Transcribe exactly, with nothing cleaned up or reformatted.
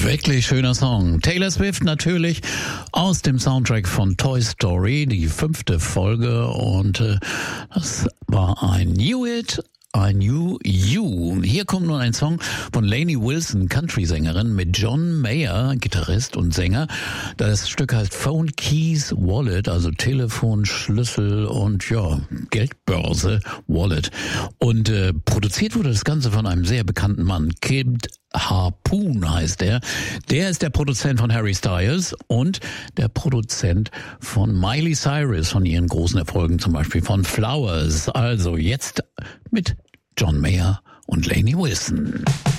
Wirklich schöner Song. Taylor Swift natürlich aus dem Soundtrack von Toy Story, die fünfte Folge, und äh, das war ein New Hit. I Knew You. Hier kommt nun ein Song von Lainey Wilson, Country-Sängerin, mit John Mayer, Gitarrist und Sänger. Das Stück heißt Phone Keys Wallet, also Telefon, Schlüssel und ja, Geldbörse, Wallet. Und äh, produziert wurde das Ganze von einem sehr bekannten Mann, Kid Harpoon heißt er. Der ist der Produzent von Harry Styles und der Produzent von Miley Cyrus, von ihren großen Erfolgen, zum Beispiel von Flowers. Also jetzt mit John Mayer und Lainey Wilson.